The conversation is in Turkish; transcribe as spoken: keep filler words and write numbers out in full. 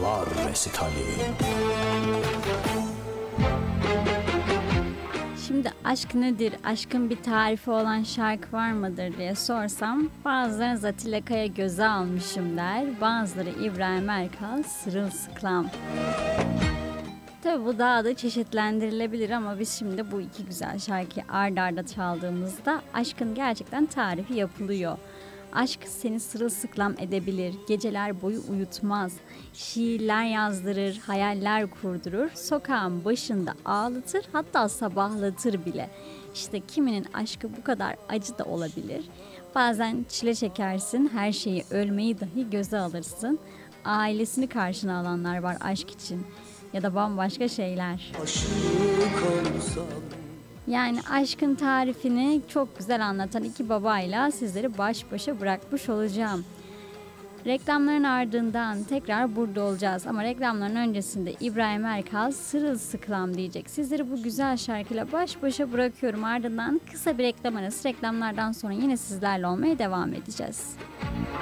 Aşklar Resitali. Şimdi aşk nedir, aşkın bir tarifi olan şarkı var mıdır diye sorsam bazıları Atilla Kaya göze almışım der, bazıları İbrahim Erkal sırılsıklam. Tabi bu daha da çeşitlendirilebilir ama biz şimdi bu iki güzel şarkıyı ard arda çaldığımızda aşkın gerçekten tarifi yapılıyor. Aşk seni sırılsıklam edebilir, geceler boyu uyutmaz, şiirler yazdırır, hayaller kurdurur, sokağın başında ağlatır, hatta sabahlatır bile. İşte kiminin aşkı bu kadar acı da olabilir. Bazen çile çekersin, her şeyi, ölmeyi dahi göze alırsın. Ailesini karşına alanlar var aşk için ya da bambaşka şeyler. Yani aşkın tarifini çok güzel anlatan iki babayla sizleri baş başa bırakmış olacağım. Reklamların ardından tekrar burada olacağız ama reklamların öncesinde İbrahim Erkal sırılsıklam diyecek. Sizleri bu güzel şarkıyla baş başa bırakıyorum. Ardından kısa bir reklam arası, reklamlardan sonra yine sizlerle olmaya devam edeceğiz.